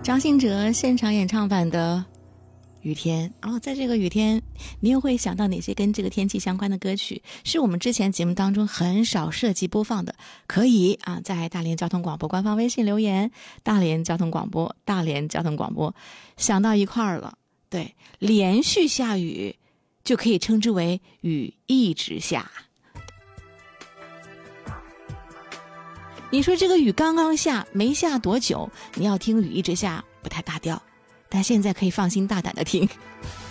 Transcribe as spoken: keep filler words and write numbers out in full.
张信哲现场演唱版的雨天。哦，在这个雨天你又会想到哪些跟这个天气相关的歌曲，是我们之前节目当中很少涉及播放的？可以啊，在大连交通广播官方微信留言，大连交通广播，大连交通广播，想到一块儿了。对，连续下雨就可以称之为雨一直下。你说这个雨刚刚下，没下多久，你要听雨一直下不太搭调，但现在可以放心大胆的听。